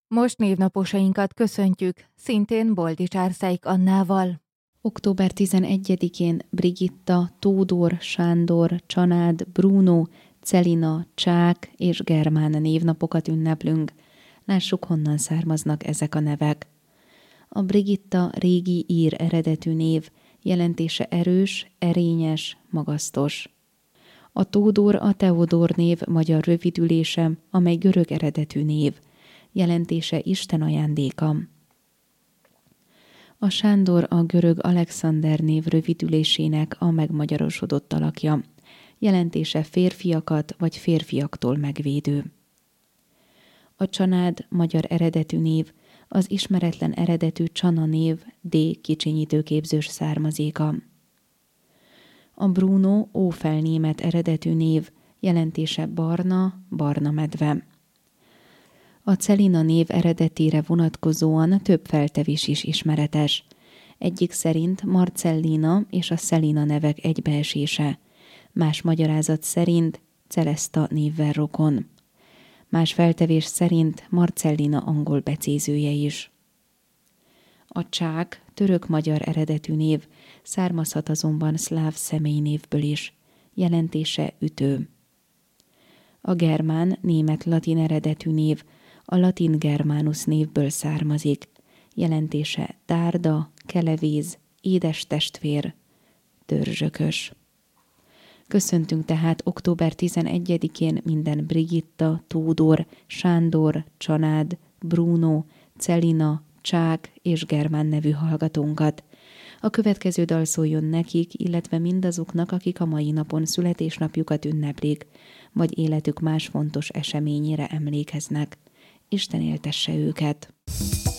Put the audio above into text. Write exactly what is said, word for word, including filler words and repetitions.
Most névnaposainkat köszöntjük, szintén Boldizsár-Szeik Annával. október tizenegyedikén Brigitta, Tódor, Sándor, Csanád, Bruno, Celina, Csák és Germán névnapokat ünneplünk. Lássuk, honnan származnak ezek a nevek. A Brigitta régi ír eredetű név, jelentése erős, erényes, magasztos. A Tódor a Teodor név magyar rövidülése, amely görög eredetű név, jelentése Isten ajándéka. A Sándor a görög Alexander név rövidülésének a megmagyarosodott alakja, jelentése férfiakat vagy férfiaktól megvédő. A Csanád magyar eredetű név, az ismeretlen eredetű Csana név D kicsinyítőképzős származéka. A Bruno ófelnémet eredetű név, jelentése barna, barna medve. A Celina név eredetére vonatkozóan több feltevés is ismeretes. Egyik szerint Marcellina és a Celina nevek egybeesése, más magyarázat szerint Celesta névvel rokon. Más feltevés szerint Marcellina angol becézője is. A Csák török-magyar eredetű név, származhat azonban szláv személynévből is, jelentése ütő. A Germán német-latin eredetű név, a latin Germanus névből származik, jelentése tárda, kelevéz, édes testvér, törzsökös. Köszöntünk tehát október tizenegyedikén minden Brigitta, Tódor, Sándor, Csanád, Bruno, Celina, Csák és Germán nevű hallgatónkat. A következő dal szóljon nekik, illetve mindazoknak, akik a mai napon születésnapjukat ünneplik, vagy életük más fontos eseményére emlékeznek. Isten éltesse őket!